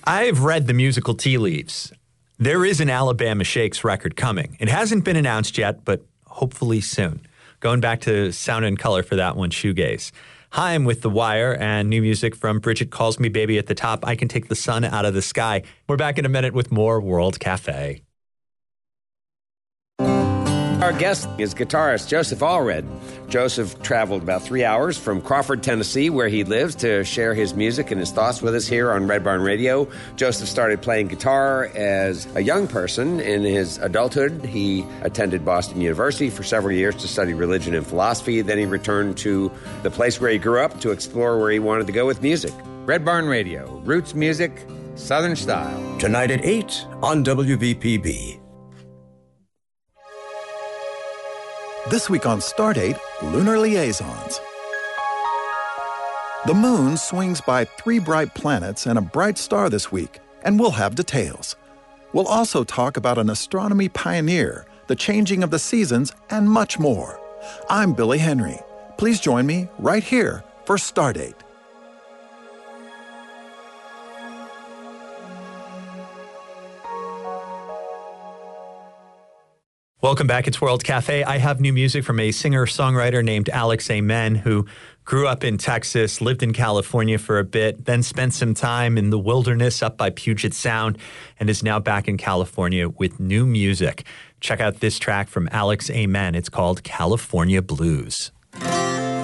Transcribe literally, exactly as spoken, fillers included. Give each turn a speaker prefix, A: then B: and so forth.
A: I've read the musical tea leaves. There is an Alabama Shakes record coming. It hasn't been announced yet, but hopefully soon. Going back to Sound and Color for that one, Shoegaze. Hi, I'm with The Wire and new music from Bridget Calls Me Baby at the top. I Can Take the Sun Out of the Sky. We're back in a minute with more World Cafe.
B: Our guest is guitarist Joseph Allred. Joseph traveled about three hours from Crawford, Tennessee, where he lives, to share his music and his thoughts with us here on Red Barn Radio. Joseph started playing guitar as a young person. In his adulthood, he attended Boston University for several years to study religion and philosophy. Then he returned to the place where he grew up to explore where he wanted to go with music. Red Barn Radio, roots music, Southern style.
C: Tonight at eight on W V P B.
D: This week on Stardate, Lunar Liaisons. The moon swings by three bright planets and a bright star this week, and we'll have details. We'll also talk about an astronomy pioneer, the changing of the seasons, and much more. I'm Billy Henry. Please join me right here for Stardate.
A: Welcome back. It's World Cafe. I have new music from a singer-songwriter named Alex Amen, who grew up in Texas, lived in California for a bit, then spent some time in the wilderness up by Puget Sound, and is now back in California with new music. Check out this track from Alex Amen. It's called California Blues.